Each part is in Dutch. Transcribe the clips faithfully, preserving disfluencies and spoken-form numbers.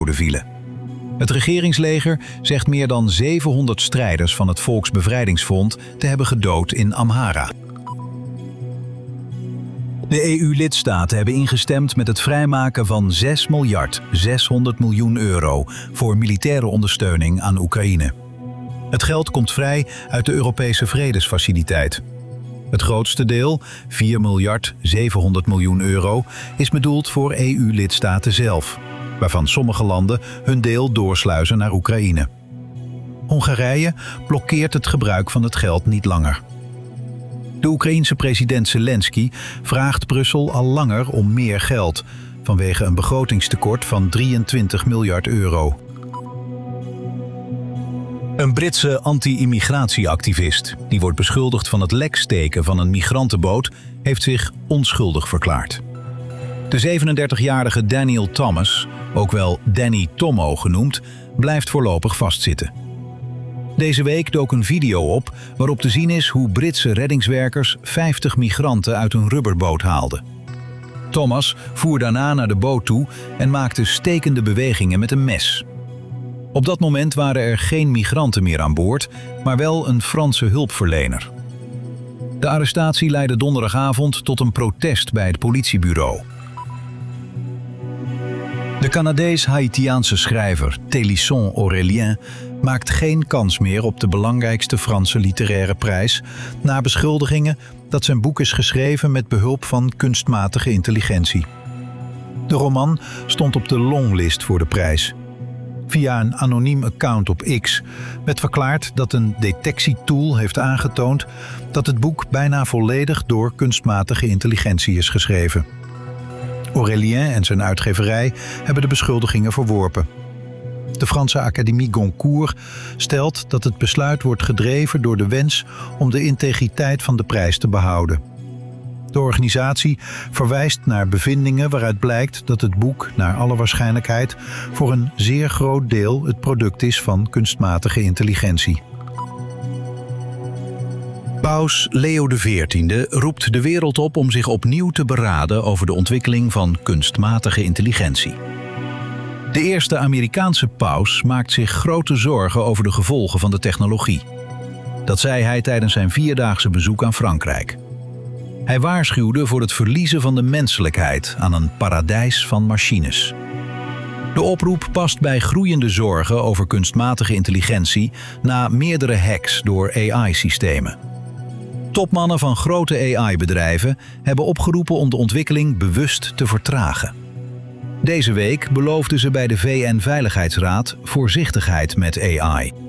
vielen. Het regeringsleger zegt meer dan zevenhonderd strijders van het Volksbevrijdingsfront te hebben gedood in Amhara. De E U-lidstaten hebben ingestemd met het vrijmaken van zes miljard zeshonderd miljoen euro voor militaire ondersteuning aan Oekraïne. Het geld komt vrij uit de Europese Vredesfaciliteit. Het grootste deel, vier miljard zevenhonderd miljoen euro, is bedoeld voor E U-lidstaten zelf, waarvan sommige landen hun deel doorsluizen naar Oekraïne. Hongarije blokkeert het gebruik van het geld niet langer. De Oekraïense president Zelensky vraagt Brussel al langer om meer geld, vanwege een begrotingstekort van drieëntwintig miljard euro. Een Britse anti-immigratieactivist, die wordt beschuldigd van het leksteken van een migrantenboot, heeft zich onschuldig verklaard. De zevenendertigjarige Daniel Thomas, ook wel Danny Tommo genoemd, blijft voorlopig vastzitten. Deze week dook een video op waarop te zien is hoe Britse reddingswerkers vijftig migranten uit een rubberboot haalden. Thomas voer daarna naar de boot toe en maakte stekende bewegingen met een mes. Op dat moment waren er geen migranten meer aan boord, maar wel een Franse hulpverlener. De arrestatie leidde donderdagavond tot een protest bij het politiebureau. De Canadees-Haïtiaanse schrijver Télisson Aurélien maakt geen kans meer op de belangrijkste Franse literaire prijs na beschuldigingen dat zijn boek is geschreven met behulp van kunstmatige intelligentie. De roman stond op de longlist voor de prijs. Via een anoniem account op X werd verklaard dat een detectietool heeft aangetoond dat het boek bijna volledig door kunstmatige intelligentie is geschreven. Aurélien en zijn uitgeverij hebben de beschuldigingen verworpen. De Franse Académie Goncourt stelt dat het besluit wordt gedreven door de wens om de integriteit van de prijs te behouden. De organisatie verwijst naar bevindingen waaruit blijkt dat het boek naar alle waarschijnlijkheid voor een zeer groot deel het product is van kunstmatige intelligentie. Paus Leo de veertiende roept de wereld op om zich opnieuw te beraden over de ontwikkeling van kunstmatige intelligentie. De eerste Amerikaanse paus maakt zich grote zorgen over de gevolgen van de technologie. Dat zei hij tijdens zijn vierdaagse bezoek aan Frankrijk. Hij waarschuwde voor het verliezen van de menselijkheid aan een paradijs van machines. De oproep past bij groeiende zorgen over kunstmatige intelligentie na meerdere hacks door A I-systemen. Topmannen van grote A I-bedrijven hebben opgeroepen om de ontwikkeling bewust te vertragen. Deze week beloofden ze bij de V N-veiligheidsraad voorzichtigheid met A I.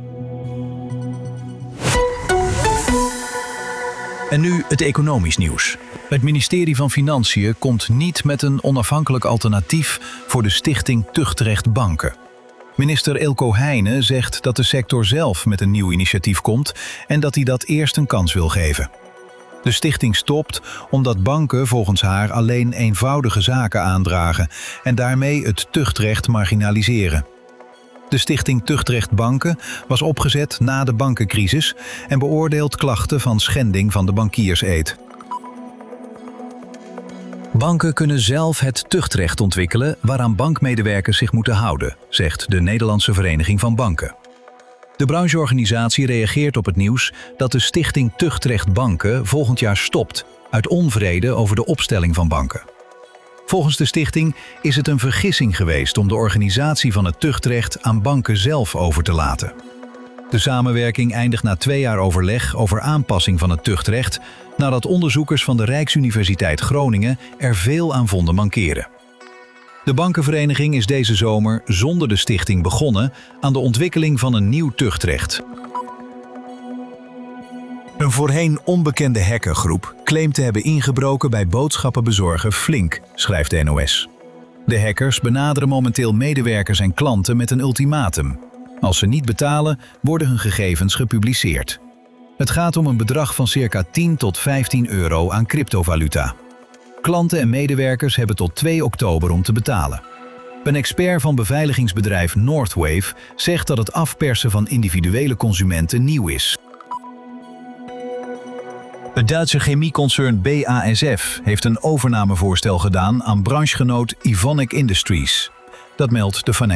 En nu het economisch nieuws. Het ministerie van Financiën komt niet met een onafhankelijk alternatief voor de stichting Tuchtrecht Banken. Minister Eelco Heijnen zegt dat de sector zelf met een nieuw initiatief komt en dat hij dat eerst een kans wil geven. De stichting stopt omdat banken volgens haar alleen eenvoudige zaken aandragen en daarmee het tuchtrecht marginaliseren. De stichting Tuchtrecht Banken was opgezet na de bankencrisis en beoordeelt klachten van schending van de bankierseed. Banken kunnen zelf het tuchtrecht ontwikkelen waaraan bankmedewerkers zich moeten houden, zegt de Nederlandse Vereniging van Banken. De brancheorganisatie reageert op het nieuws dat de stichting Tuchtrecht Banken volgend jaar stopt uit onvrede over de opstelling van banken. Volgens de stichting is het een vergissing geweest om de organisatie van het tuchtrecht aan banken zelf over te laten. De samenwerking eindigt na twee jaar overleg over aanpassing van het tuchtrecht, nadat onderzoekers van de Rijksuniversiteit Groningen er veel aan vonden mankeren. De bankenvereniging is deze zomer zonder de stichting begonnen aan de ontwikkeling van een nieuw tuchtrecht. Een voorheen onbekende hackergroep claimt te hebben ingebroken bij boodschappenbezorger Flink, schrijft de N O S. De hackers benaderen momenteel medewerkers en klanten met een ultimatum. Als ze niet betalen, worden hun gegevens gepubliceerd. Het gaat om een bedrag van circa tien tot vijftien euro aan cryptovaluta. Klanten en medewerkers hebben tot twee oktober om te betalen. Een expert van beveiligingsbedrijf Northwave zegt dat het afpersen van individuele consumenten nieuw is. Het Duitse chemieconcern B A S F heeft een overnamevoorstel gedaan aan branchegenoot Evonik Industries. Dat meldt de Financial